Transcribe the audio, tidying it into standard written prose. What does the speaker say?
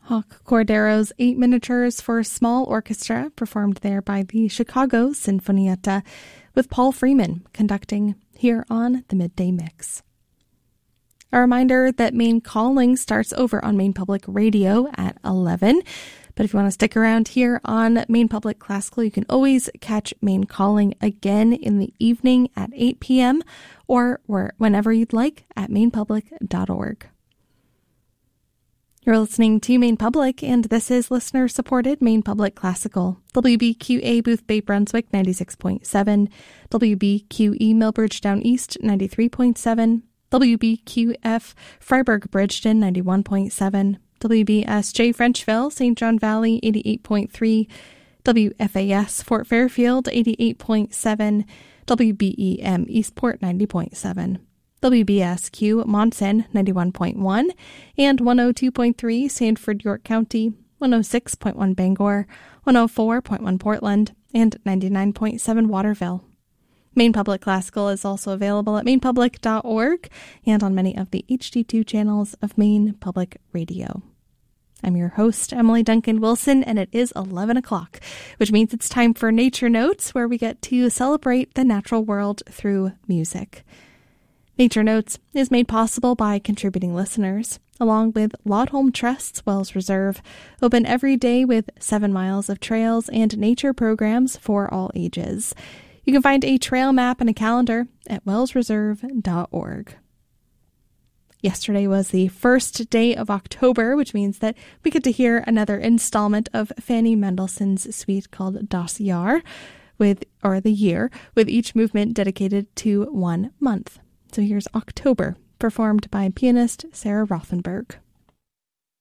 Hawk Cordero's 8 Miniatures for Small Orchestra, performed there by the Chicago Sinfonietta, with Paul Freeman conducting here on the Midday Mix. A reminder that Maine Calling starts over on Maine Public Radio at 11. But if you want to stick around here on Maine Public Classical, you can always catch Maine Calling again in the evening at 8 p.m. or whenever you'd like at mainepublic.org. You're listening to Maine Public, and this is listener-supported Maine Public Classical. WBQA Booth Bay Brunswick 96.7, WBQE Millbridge Down East 93.7, WBQF Freiburg Bridgeton 91.7, WBSJ Frenchville St. John Valley 88.3, WFAS Fort Fairfield 88.7, WBEM Eastport 90.7. WBSQ Monson 91.1 and 102.3 Sanford, York County, 106.1 Bangor, 104.1 Portland, and 99.7 Waterville. Maine Public Classical is also available at mainepublic.org and on many of the HD2 channels of Maine Public Radio. I'm your host, Emily Duncan Wilson, and it is 11 o'clock, which means it's time for Nature Notes, where we get to celebrate the natural world through music. Nature Notes is made possible by contributing listeners, along with Laudholm Trust's Wells Reserve, open every day with 7 miles of trails and nature programs for all ages. You can find a trail map and a calendar at wellsreserve.org. Yesterday was the first day of October, which means that we get to hear another installment of Fanny Mendelssohn's suite called Das Jahr, the year, with each movement dedicated to 1 month. So here's October, performed by pianist Sarah Rothenberg.